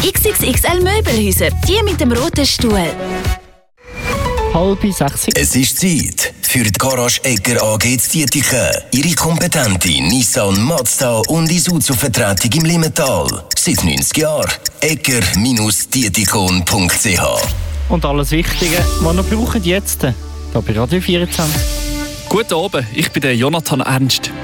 XXXL Möbelhäuser, die mit dem roten Stuhl. 5:30. Es ist Zeit für die Garage Egger AG in Dietiken. Ihre kompetente Nissan, Mazda und Isuzu-Vertretung im Limmental. Seit 90 Jahren. egger-dietikon.ch. Und alles Wichtige, was ihr braucht jetzt, hier bei Radio 24. Guten Abend, ich bin der Jonathan Ernst.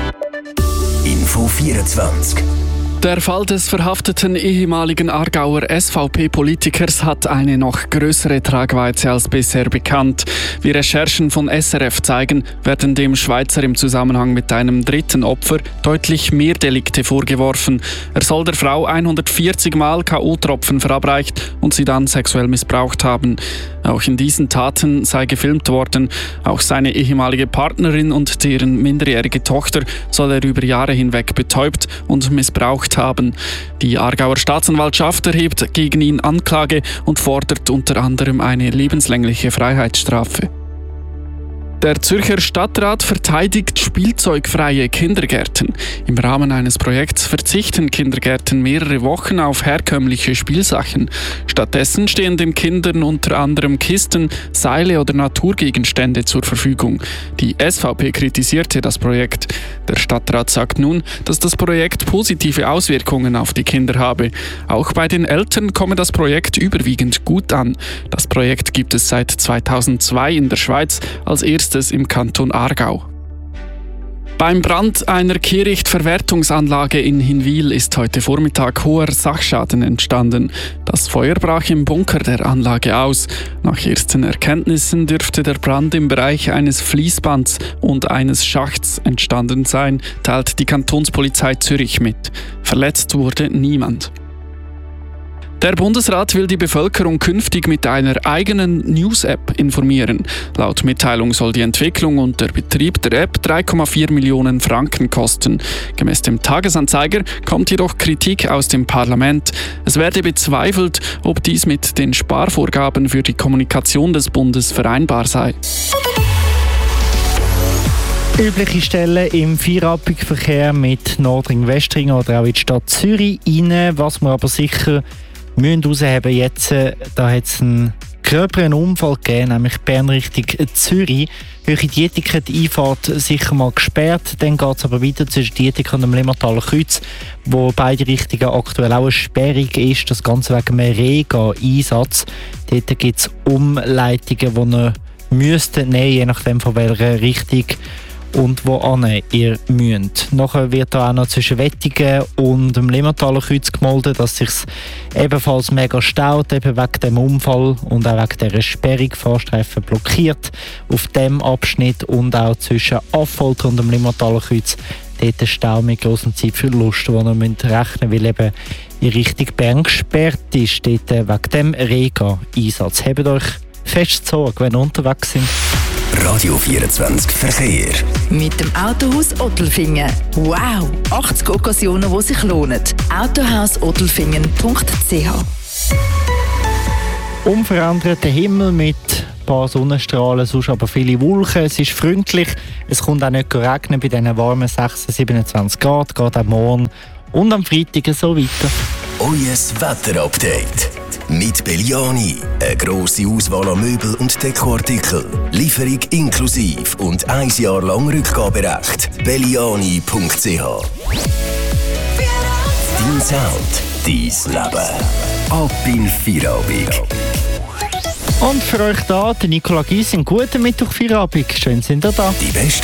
Info 24. Der Fall des verhafteten ehemaligen Aargauer SVP-Politikers hat eine noch größere Tragweite als bisher bekannt. Wie Recherchen von SRF zeigen, werden dem Schweizer im Zusammenhang mit einem dritten Opfer deutlich mehr Delikte vorgeworfen. Er soll der Frau 140 Mal K.O.-Tropfen verabreicht und sie dann sexuell missbraucht haben. Auch in diesen Taten sei gefilmt worden. Auch seine ehemalige Partnerin und deren minderjährige Tochter soll er über Jahre hinweg betäubt und missbraucht haben. Die Aargauer Staatsanwaltschaft erhebt gegen ihn Anklage und fordert unter anderem eine lebenslängliche Freiheitsstrafe. Der Zürcher Stadtrat verteidigt spielzeugfreie Kindergärten. Im Rahmen eines Projekts verzichten Kindergärten mehrere Wochen auf herkömmliche Spielsachen. Stattdessen stehen den Kindern unter anderem Kisten, Seile oder Naturgegenstände zur Verfügung. Die SVP kritisierte das Projekt. Der Stadtrat sagt nun, dass das Projekt positive Auswirkungen auf die Kinder habe. Auch bei den Eltern komme das Projekt überwiegend gut an. Das Projekt gibt es seit 2002 in der Schweiz, als erstes im Kanton Aargau. Beim Brand einer Kehrichtverwertungsanlage in Hinwil ist heute Vormittag hoher Sachschaden entstanden. Das Feuer brach im Bunker der Anlage aus. Nach ersten Erkenntnissen dürfte der Brand im Bereich eines Fließbands und eines Schachts entstanden sein, teilt die Kantonspolizei Zürich mit. Verletzt wurde niemand. Der Bundesrat will die Bevölkerung künftig mit einer eigenen News-App informieren. Laut Mitteilung soll die Entwicklung und der Betrieb der App 3,4 Millionen Franken kosten. Gemäss dem Tagesanzeiger kommt jedoch Kritik aus dem Parlament. Es werde bezweifelt, ob dies mit den Sparvorgaben für die Kommunikation des Bundes vereinbar sei. Übliche Stellen im Feierabendverkehr mit Nordring-Westring oder auch in die Stadt Zürich rein. Was wir aber sicher müssen herausheben jetzt, da hat es einen gröberen Unfall gegeben, nämlich Bern Richtung Zürich. Höhe Dietiken, die Einfahrt sicher mal gesperrt. Dann geht es aber weiter zwischen Dietiken und dem Limmertaler Kreuz, wo beide Richtungen aktuell auch eine Sperrung ist. Das Ganze wegen einem Rega-Einsatz. Dort gibt es Umleitungen, die ihr müsst nehmen, je nachdem von welcher Richtung und wo ihr müsst. Nachher wird da auch noch zwischen Wettigen und dem Limmertaler Kreuz gemeldet, dass es sich ebenfalls mega staut, eben wegen dem Unfall und auch wegen dieser Sperrung. Fahrstreifen blockiert auf dem Abschnitt und auch zwischen Affolter und dem Limmertaler Kreuz. Dort Stau mit grossen Zeitverlust, den ihr rechnen müsst, weil eben in Richtung Bern gesperrt ist, dort wegen dem Rega-Einsatz. Habt euch fest Sorge, wenn ihr unterwegs sind. Radio 24 Verkehr. Mit dem Autohaus Ottelfingen. Wow! 80 Occasionen, die sich lohnen. Autohausottelfingen.ch. Unveränderter Himmel mit ein paar Sonnenstrahlen, sonst aber viele Wolken. Es ist freundlich, es kommt auch nicht regnen bei diesen warmen 26, 27 Grad, geht auch morgen und am Freitag so weiter. Euer Wetterupdate. Mit Belliani. Eine grosse Auswahl an Möbel und Dekoartikeln. Lieferung inklusive und 1 Jahr lang Rückgaberecht. Belliani.ch. Dein Sound, dein Leben. Ab in Feierabend. Und für euch da, der Nicola Gysi, einen guten Mittwoch Feierabend. Schön sind ihr da. Die beste